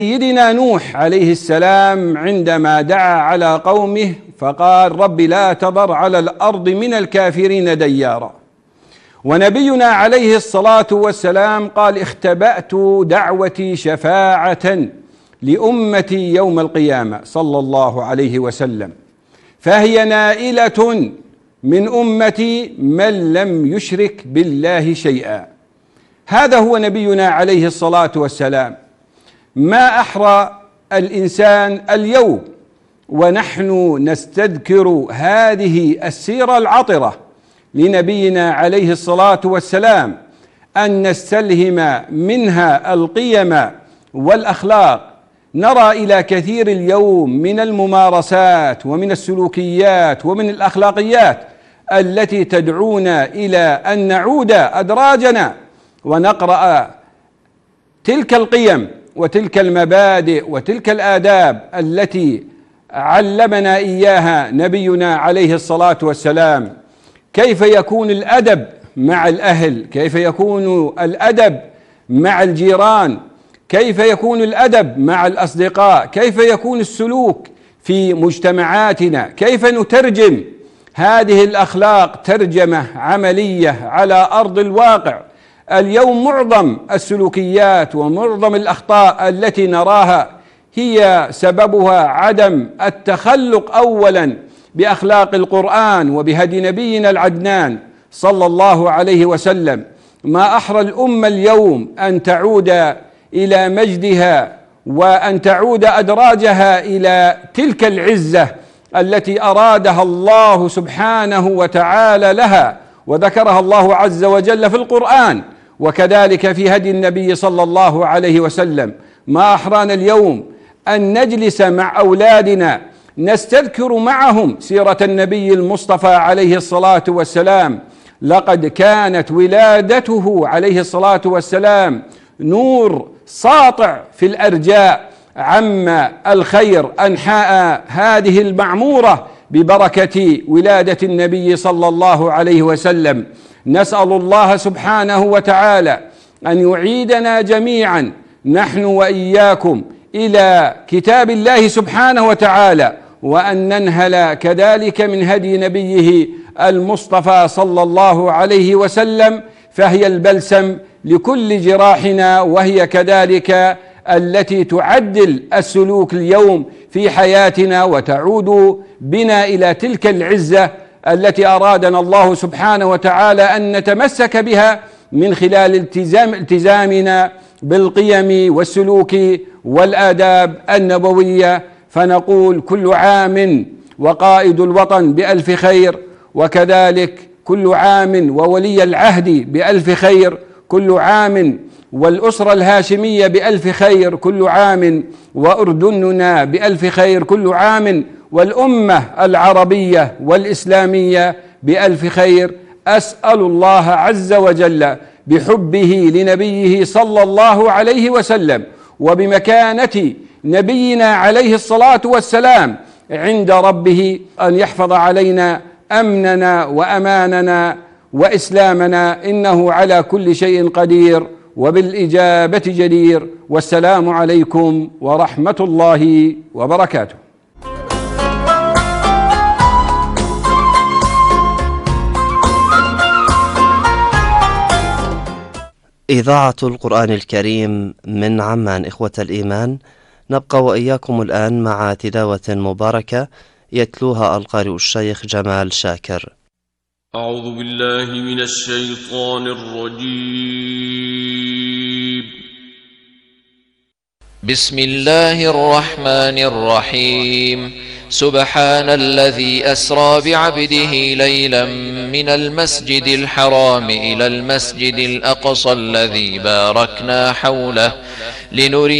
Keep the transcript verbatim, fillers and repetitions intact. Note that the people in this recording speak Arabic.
سيدنا نوح عليه السلام عندما دعا على قومه فقال: رب لا تذر على الأرض من الكافرين ديارا. ونبينا عليه الصلاة والسلام قال: اختبأت دعوتي شفاعة لأمتي يوم القيامة صلى الله عليه وسلم، فهي نائلة من أمتي من لم يشرك بالله شيئا. هذا هو نبينا عليه الصلاة والسلام. ما أحرى الإنسان اليوم ونحن نستذكر هذه السيرة العطرة لنبينا عليه الصلاة والسلام أن نستلهم منها القيم والأخلاق. نرى إلى كثير اليوم من الممارسات ومن السلوكيات ومن الأخلاقيات التي تدعونا إلى أن نعود أدراجنا ونقرأ تلك القيم وتلك المبادئ وتلك الآداب التي علمنا إياها نبينا عليه الصلاة والسلام. كيف يكون الأدب مع الأهل، كيف يكون الأدب مع الجيران، كيف يكون الأدب مع الأصدقاء، كيف يكون السلوك في مجتمعاتنا، كيف نترجم هذه الأخلاق ترجمة عملية على أرض الواقع. اليوم معظم السلوكيات ومعظم الأخطاء التي نراها هي سببها عدم التخلق أولا بأخلاق القرآن وبهدي نبينا العدنان صلى الله عليه وسلم. ما أحرى الأمة اليوم أن تعود إلى مجدها وأن تعود أدراجها إلى تلك العزة التي أرادها الله سبحانه وتعالى لها، وذكرها الله عز وجل في القرآن وكذلك في هدي النبي صلى الله عليه وسلم. ما أحرانا اليوم أن نجلس مع أولادنا نستذكر معهم سيرة النبي المصطفى عليه الصلاة والسلام. لقد كانت ولادته عليه الصلاة والسلام نور ساطع في الأرجاء، عم الخير أنحاء هذه المعمورة ببركة ولادة النبي صلى الله عليه وسلم. نسأل الله سبحانه وتعالى أن يعيدنا جميعا نحن وإياكم إلى كتاب الله سبحانه وتعالى، وأن ننهل كذلك من هدي نبيه المصطفى صلى الله عليه وسلم، فهي البلسم لكل جراحنا، وهي كذلك التي تعدل السلوك اليوم في حياتنا وتعود بنا إلى تلك العزة التي أرادنا الله سبحانه وتعالى أن نتمسك بها من خلال التزام التزامنا بالقيم والسلوك والآداب النبوية. فنقول: كل عام وقائد الوطن بألف خير، وكذلك كل عام وولي العهد بألف خير، كل عام والأسرة الهاشمية بألف خير، كل عام وأردننا بألف خير، كل عام والأمة العربية والإسلامية بألف خير. أسأل الله عز وجل بحبه لنبيه صلى الله عليه وسلم وبمكانة نبينا عليه الصلاة والسلام عند ربه أن يحفظ علينا أمننا وأماننا وإسلامنا، إنه على كل شيء قدير وبالإجابة جدير. والسلام عليكم ورحمة الله وبركاته. إذاعة القرآن الكريم من عمان، إخوة الإيمان. نبقى وإياكم الآن مع تلاوة مباركة يتلوها القارئ الشيخ جمال شاكر. أعوذ بالله من الشيطان الرجيم. بسم الله الرحمن الرحيم. سبحان الذي أسرى بعبده ليلا من المسجد الحرام إلى المسجد الأقصى الذي باركنا حوله لنري